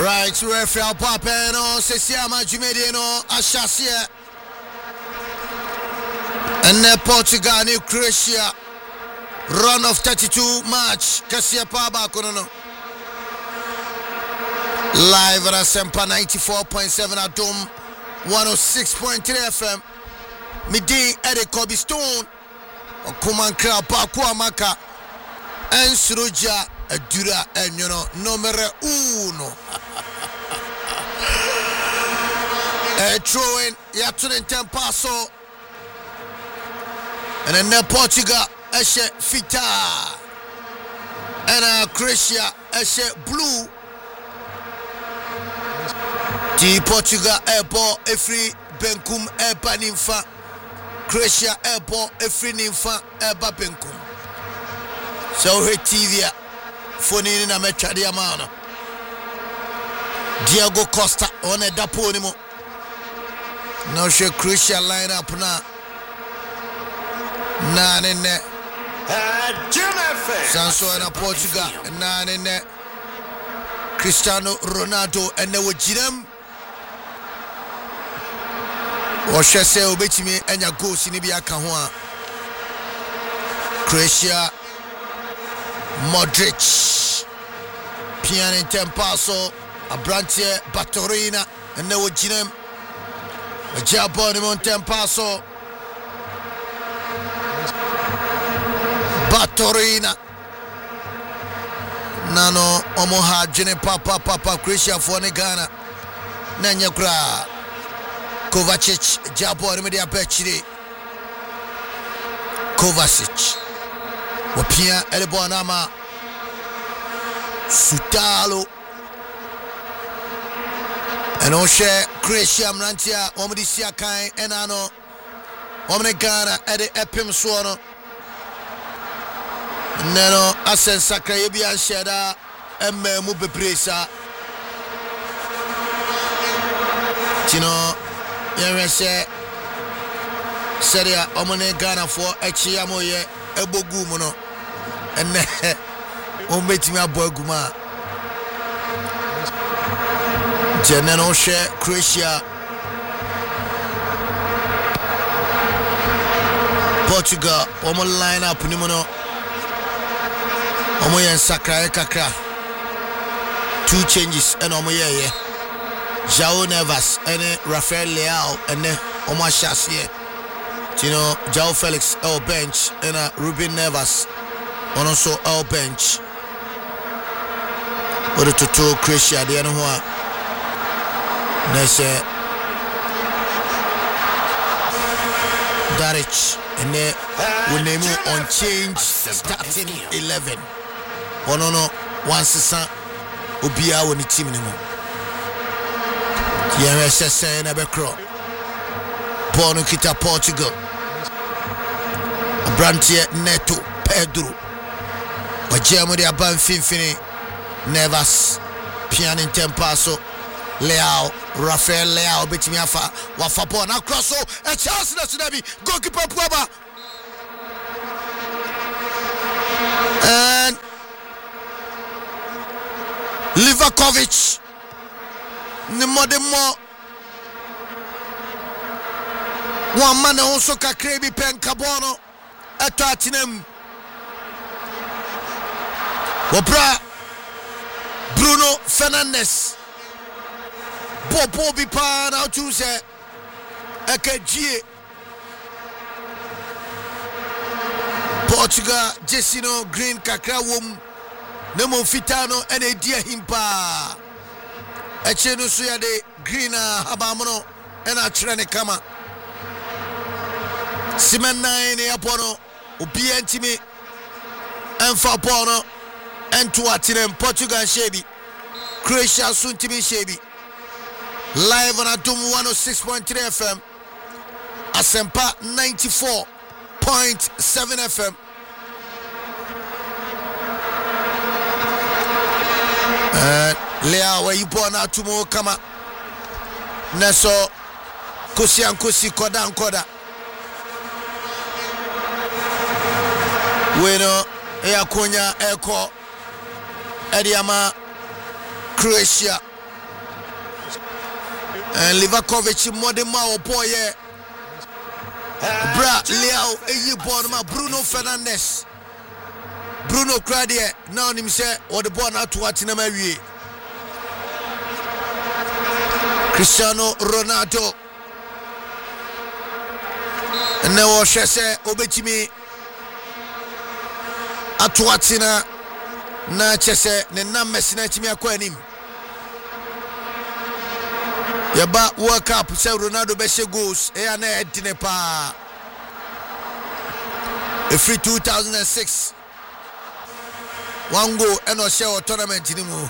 Right, referee Papeno, Sesiama Jumedino, Ashasia, and then Portugal, New Croatia, run of 32 match, Kasia Paba Kono. Live at Asempa 94.7 at Dome 106.3 FM. Midi Eddie Kobe Stone, Okuman Crowd Pakua Maka, and Suruja Dura, and numero uno. Throwing Yaturin Tempaso, and then Portugal, Eshe Fita, and Croatia, Eshe Blue. The Portugal airport, every Benkum airport Ninfa, Croatia airport, every Ninfa airport Benkum. So here TV, phone in a metra diamano. Diego Costa on a daponimo. Now she Croatia line up now. Nine in there. Sanso and Portugal, nine in there. Cristiano Ronaldo and they were Jinem. Or shall say, Obetimi and your goals in Ibia Kahua. Croatia, Modric, Pian in Tempaso, Abrantia, Batorina, and they were Jinem. A Jabonimon Tempaso, Batorina. Nano Omoha Jene Papa Croatia for Negana Nanya Gra Kovacic Jabo Media Pechiri Kovacic Wapia Elebonama Sutalo and Oshe Croatia Mrantia Omidisia Kai Enano Omnegana Ede Epim Suono Neno Asen Sakra Yebian Sheda Emme Mube Presa Tino Yemese Seria Omone Ghana for Echiamoye Ebogumono Enne Ometimia Boguma Jeneno She Croatia Portugal Omo line up Nimono Omoyen Sakra Kakra. 2 changes and Omoye. João Neves and Rafael Leao and Omar Shassier. Tino João Felix L bench and Ruben Neves on also L bench. But the Toto Croatia the Anua Nese Daric and they will name on change starting 11. Ono one season Obia won the team anymore. YMSS and Abekro Bono Kita Portugal Brantia Neto Pedro Wajamo de Aban Finfini Nevas Pian in Tempaso Leao Rafael Leao Betimiafa Wafapon across a chance Nasunabi goalkeeper Puaba and Livakovic Nimodemo one man also Kakrebi Pen Cabono Atatinem Wopra Bruno Fernandes Bobo Bipa now choose Akaji Portugal Jessino Green Kakrawum Nemo Fitano and a dear himpa. Echeno suya de Green Habamono and a Trene Kama. Siman 9 Apono, Upientimi, and Fapono, and Tuatinem, Portugal Shebi, Croatia Suntimi Shebi. Live on Atum 106.3 FM, Asempa 94.7 FM. Lea where you born out tomorrow kama Neso Kosi koda Bueno Eya Konya Eko Ediama Croatia and Livakovic Modema Opoye Bra Leo Eyibonma Bruno Fernandes Bruno Cradie now him say or the ball not to Atina Marie Cristiano Ronaldo and now Shese Obetimi Atuatina na Chese Nena Messina Timia Quenim Yaba World Cup say Ronaldo Beshe goes Eane Edinepa a free 2006 one goal and share tournament anymore.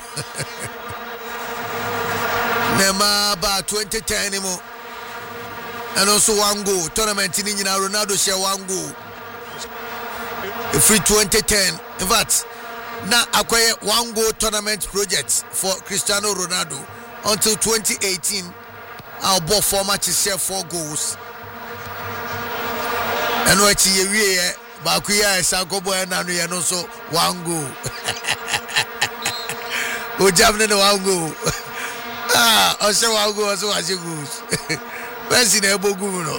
Nema ba 2010 anymore. And also one goal tournament in Ronaldo share one goal. A free 2010. In fact, now acquire one goal tournament project for Cristiano Ronaldo until 2018. Our ball four matches share 4 goals. And what you Bakuya Sankobo and Nanu so one goal. Who jumped in the one goal? Ah, also one goal, also as you goose. Where's in a boguno?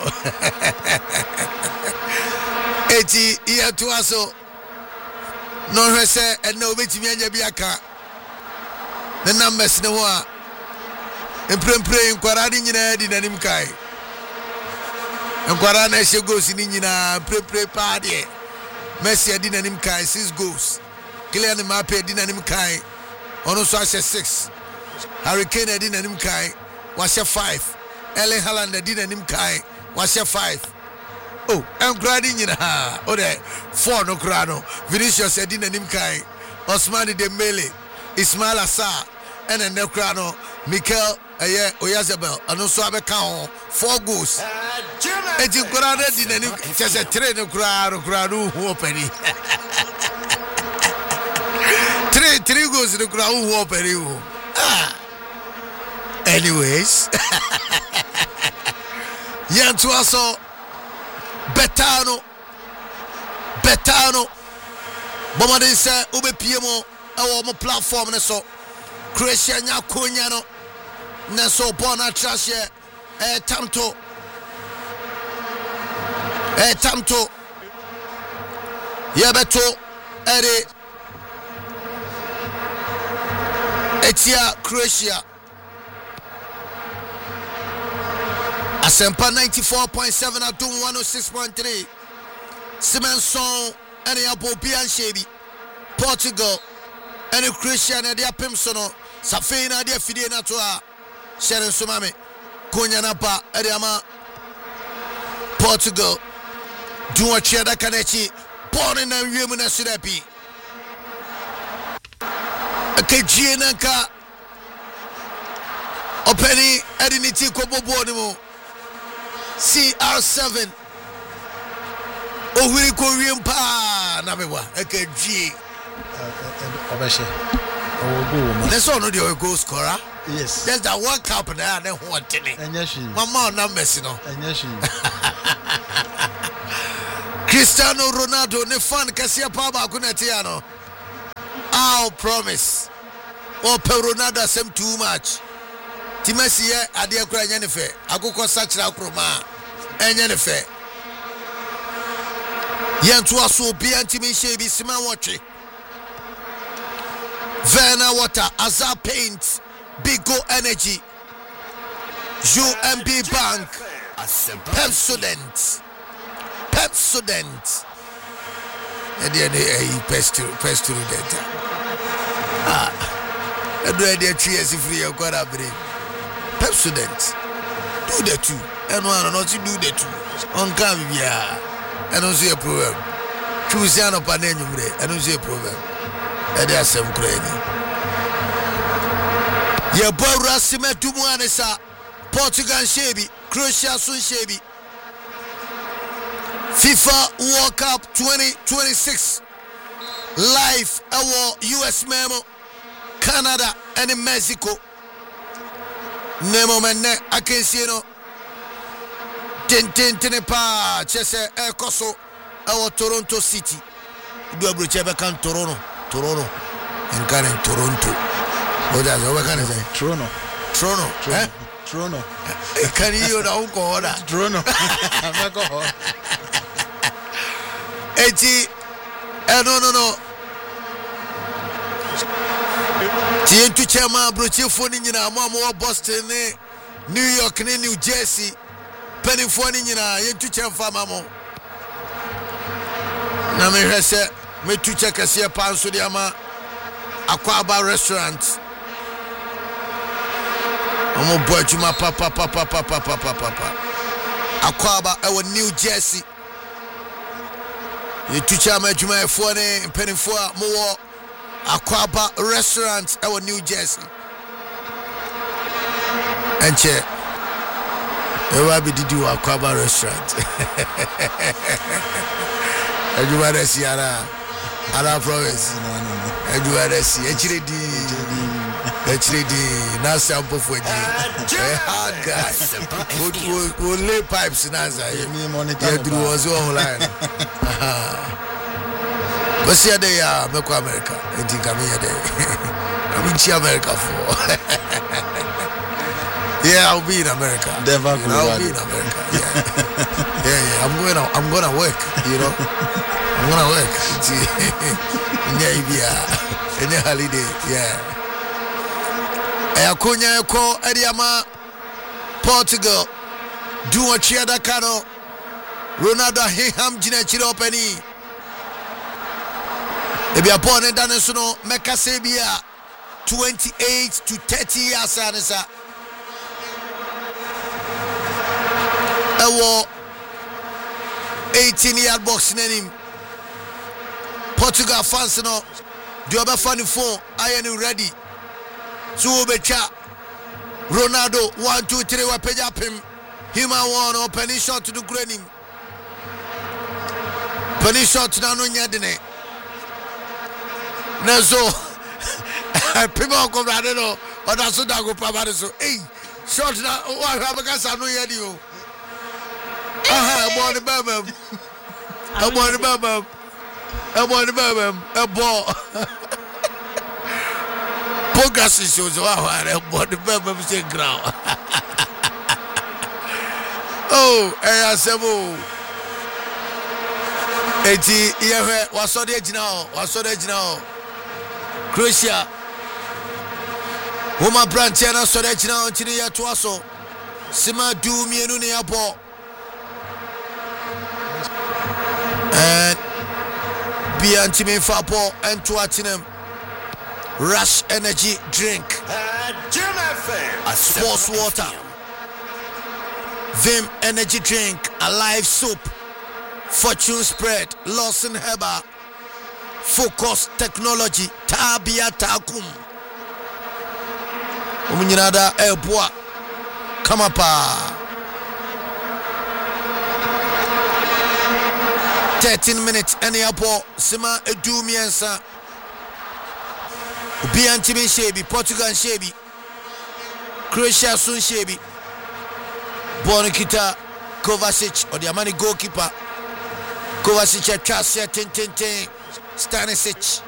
80 year to us. No, he said, and no bit me and Yabiaka. The numbers no one. And praying Quaradin in a dinamkai. And Quarana she goes in Inina, pre party. Messi didn't him kai 6 goals. Kylian Mbappe didn't him kai. Also 6. Harry Kane didn't him kai. Was 5. Erling Haaland didn't him kai. Was 5. Oh, I'm grading in ha. Oh, there 4 no crano. Vinicius didn't him kai. Osmani Dembele, Ismail Assar, and then no crano. Mikel Oyarzabal, and also Abekao 4 goals. And you didn't just a train of crowd who open it. 3 goals in the crowd who open you. Anyways, Yantuaso Betano Bomade say Ube Piemo, our platform, so Croatia Nyakonyano, Neso Bona Trashe, Tamto Yabeto Ere Etia Croatia Asempa 94.7 Atum 106.3 Simonson and Yabobian Shebi Portugal and Croatia and their Pimsono Safina dia Fidena Toa Sharon Sumame Kunyanapa Ediama Portugal Dua Cheda Kanechi born in a Yemuna Sudapi Kajianaka Openi Edinity Kobo Bonimo CR7 Ohuri Korean Pa Namewa Ekaji Obeshe Let's all know the goal scorer. Yes. There's that World Cup there and then what did it? Mama numbers, you know. Cristiano Ronaldo, ne fan Cassia Paba Cunetiano. I'll promise. Oh, per Ronaldo same too much. Timasia, Adia Cry Yenife, Aguko Sachra Croma, and Yenife. Yantua so be anti-Mishabi Sima watching. Verna Water, Azar Paint, Big Go Energy, UMB Bank, Pepsodent. And then a pestry data. I do idea 3 years if we are going to bring Pepsodent. Do the 2, and one or not to do the 2. On Cavia, I don't see a problem. Choose an opinion, I don't see a problem. And there's some crazy. Your boy Rassime Tumuanesa, Portugal Shebi, Croatia Sun Shebi. FIFA World Cup 2026 live our US Memo, Canada and in Mexico. Nemo Mene Akensino Tintinepa Chese Koso our Toronto City. Do a Brucheba Toronto and Karen Toronto. What does I say? Toronto. Eh? Trono. Can you know order? Trono. Eti, no. Tien to Chama, Bruce phone in Boston, New York, New Jersey, Penny phone in to Cham Famamo. Nami has said, me to check a sea pound to the Ama Aquaba restaurant. I'm a boy to my papa. Aquaba, our New Jersey. You teach me to my phone and penny for more Aquaba restaurant, our New Jersey. And check. Where did you Aquaba restaurant? And you want to see Ara province. And you want to see HD. Now sample for you. Hard guy. We'll lay pipes in answer. Yeah, do was online. But see, they are America. I think I'm here. I'm in America for. Yeah, I'll be in America. I'll be in America. Yeah. I'm gonna work. You know, I'm gonna work. Yeah, any holiday. Yeah. Akunya Eko Ediama Portugal. Do a cheer da cano. Ronaldo Hinham Gina Chiropeni. If you're born in Danesuno, Mecca Sabia 28 to 30 years. Anissa. A war 18-yard boxing in him. Portugal fans no. Do you have a funny phone? I am ready. So becha Ronaldo 1 2 3 we page up him. Him one opening shot to the green. Penny shot to no nyadene. Nazo people come down no or that's so that go provide so hey shot na what have gas no yadi o. Born the bam. A ball. Progress shows how born the bam say ground. Oh, I said, Eti, yeah, what's the edge now? Croatia. Woman branch and I saw that now until the year to us. Sima do me and Uniapo. And be anti-me fapo and to Atinum. Rush energy drink. Sports water. Vim energy drink. Alive soup. Fortune spread. Lawson Heba. Focus technology. Tabia Takum. Umunada Elboa. Kamapa. 13 minutes. Any apo. Sima Edumiansa. Be anti-me shebi. Portugal shebi. Croatia soon shebi. Bonikita Kovacic or the Amani goalkeeper. Kovacic Chasia Tintin Stanisic.